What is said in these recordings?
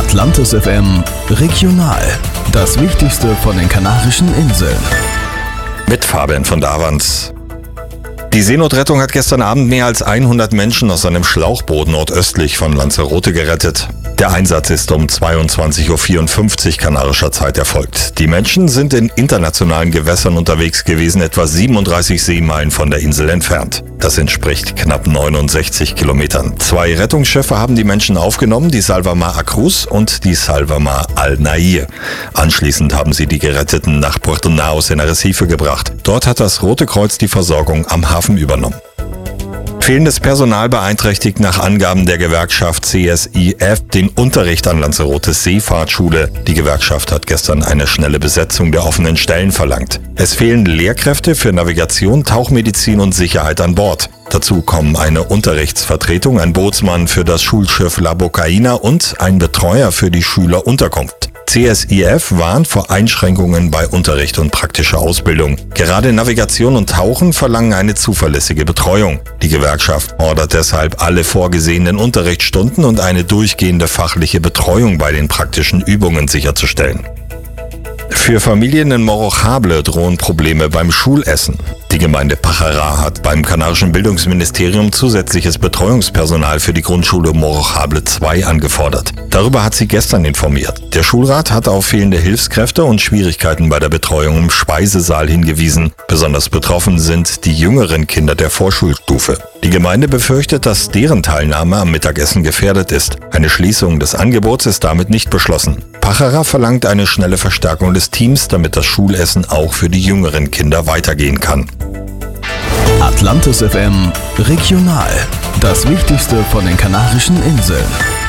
Atlantis FM Regional. Das Wichtigste von den Kanarischen Inseln. Mit Fabian von Davans. Die Seenotrettung hat gestern Abend mehr als 100 Menschen aus einem Schlauchboot nordöstlich von Lanzarote gerettet. Der Einsatz ist um 22:54 Uhr kanarischer Zeit erfolgt. Die Menschen sind in internationalen Gewässern unterwegs gewesen, etwa 37 Seemeilen von der Insel entfernt. Das entspricht knapp 69 Kilometern. 2 Rettungsschiffe haben die Menschen aufgenommen, die Salvamar Acruz und die Salvamar Al Nair. Anschließend haben sie die Geretteten nach Puerto Naos in Arrecife gebracht. Dort hat das Rote Kreuz die Versorgung am Hafen übernommen. Fehlendes Personal beeinträchtigt nach Angaben der Gewerkschaft CSIF den Unterricht an Lanzarotes Seefahrtschule. Die Gewerkschaft hat gestern eine schnelle Besetzung der offenen Stellen verlangt. Es fehlen Lehrkräfte für Navigation, Tauchmedizin und Sicherheit an Bord. Dazu kommen eine Unterrichtsvertretung, ein Bootsmann für das Schulschiff La Bocaina und ein Betreuer für die Schülerunterkunft. CSIF warnt vor Einschränkungen bei Unterricht und praktischer Ausbildung. Gerade Navigation und Tauchen verlangen eine zuverlässige Betreuung. Die Gewerkschaft fordert deshalb alle vorgesehenen Unterrichtsstunden und eine durchgehende fachliche Betreuung bei den praktischen Übungen sicherzustellen. Für Familien in Morrojable drohen Probleme beim Schulessen. Die Gemeinde Pájara hat beim kanarischen Bildungsministerium zusätzliches Betreuungspersonal für die Grundschule Morrojable 2 angefordert. Darüber hat sie gestern informiert. Der Schulrat hat auf fehlende Hilfskräfte und Schwierigkeiten bei der Betreuung im Speisesaal hingewiesen. Besonders betroffen sind die jüngeren Kinder der Vorschulstufe. Die Gemeinde befürchtet, dass deren Teilnahme am Mittagessen gefährdet ist. Eine Schließung des Angebots ist damit nicht beschlossen. Pájara verlangt eine schnelle Verstärkung des Teams, damit das Schulessen auch für die jüngeren Kinder weitergehen kann. Atlantis FM Regional. Das Wichtigste von den Kanarischen Inseln.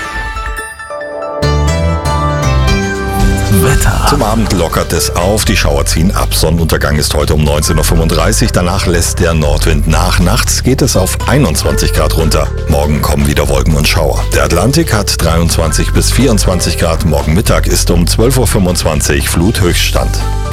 Wetter. Zum Abend lockert es auf, die Schauer ziehen ab. Sonnenuntergang ist heute um 19:35 Uhr, danach lässt der Nordwind nach. Nachts geht es auf 21 Grad runter. Morgen kommen wieder Wolken und Schauer. Der Atlantik hat 23 bis 24 Grad. Morgen Mittag ist um 12:25 Uhr Fluthöchststand.